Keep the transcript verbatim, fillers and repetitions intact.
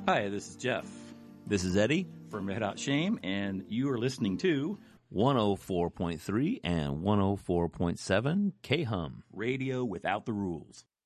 Hi, this is Jeff This is Eddie, from Red Hot Shame, and you are listening to one oh four point three and one oh four point seven K-Hum. Radio Without the Rules.